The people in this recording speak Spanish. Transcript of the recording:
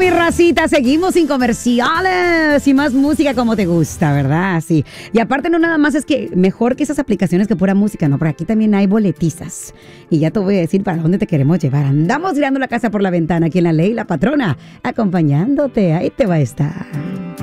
mi racita, seguimos sin comerciales y más música como te gusta, ¿verdad? Sí. Y aparte no nada más es que mejor que esas aplicaciones que pura música, no, por aquí también hay boletizas. Y ya te voy a decir para dónde te queremos llevar. Andamos tirando la casa por la ventana aquí en La Ley, la Patrona, acompañándote. Ahí te va a estar.